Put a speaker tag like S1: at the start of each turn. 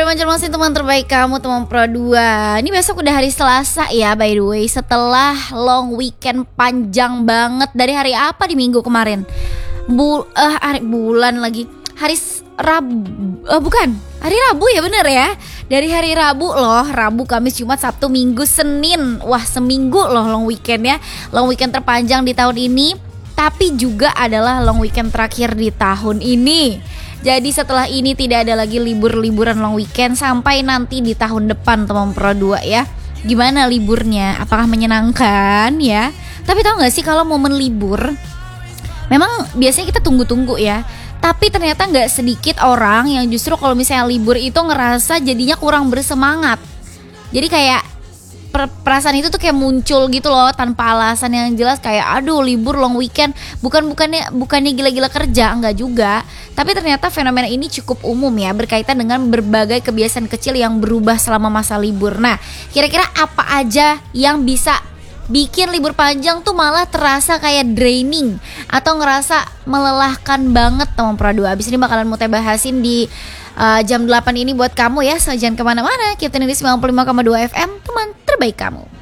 S1: Banjarmasin, teman terbaik kamu, teman Pro 2. Ini besok udah hari Selasa ya, by the way. Setelah long weekend panjang banget. Dari hari apa di minggu kemarin? Hari bulan lagi. Rabu, bukan, hari Rabu ya, bener ya. Dari hari Rabu loh, Rabu, Kamis, Jumat, Sabtu, Minggu, Senin. Wah, seminggu loh long weekend ya. Long weekend terpanjang di tahun ini, tapi juga adalah long weekend terakhir di tahun ini. Jadi setelah ini tidak ada lagi libur-liburan long weekend sampai nanti di tahun depan, teman Pro 2 ya. Gimana liburnya? Apakah menyenangkan ya? Tapi tahu gak sih, kalau momen libur memang biasanya kita tunggu-tunggu ya. Tapi ternyata gak sedikit orang yang justru kalau misalnya libur itu ngerasa jadinya kurang bersemangat. Jadi kayak perasaan itu tuh kayak muncul gitu loh tanpa alasan yang jelas, kayak aduh libur long weekend, bukannya gila-gila kerja, enggak juga. Tapi ternyata fenomena ini cukup umum ya, berkaitan dengan berbagai kebiasaan kecil yang berubah selama masa libur. Nah, kira-kira apa aja yang bisa bikin libur panjang tuh malah terasa kayak draining atau ngerasa melelahkan banget, teman Pro 2. Abis ini bakalan mau bahasin di jam 8 ini buat kamu ya. So jangan kemana-mana, kita ini di 95,2 FM, teman terbaik kamu.